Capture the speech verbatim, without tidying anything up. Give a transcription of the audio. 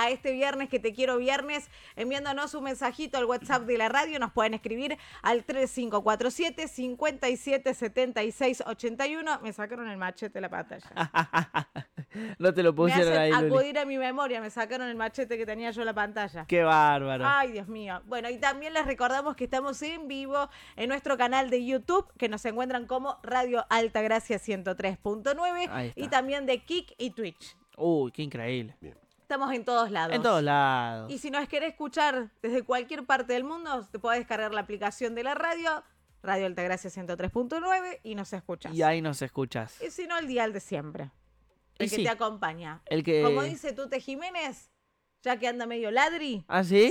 a este viernes que te quiero viernes, enviándonos un mensajito al WhatsApp de la radio. Nos pueden escribir al tres cinco cuatro siete, cinco siete, siete seis, ocho uno. Me sacaron el machete de la pantalla. No te lo Me pusieron hacen ahí, Luli. acudir a mi memoria, me sacaron el machete que tenía yo en la pantalla. Qué bárbaro. Ay, Dios mío. Bueno, y también les recordamos que estamos en vivo en nuestro canal de YouTube, que nos encuentran como Radio Altagracia ciento tres punto nueve, Ahí está. y también de Kik y Twitch. Uy, qué increíble. Bien. Estamos en todos lados. En todos lados. Y si nos querés escuchar desde cualquier parte del mundo, te podés descargar la aplicación de la radio, Radio Altagracia ciento tres punto nueve, y nos escuchás. Y ahí nos escuchas. Y si no, el dial de siempre. El Y que sí. te acompaña. El que... Como dice Tute Jiménez, ya que anda medio ladri. ¿Ah, sí?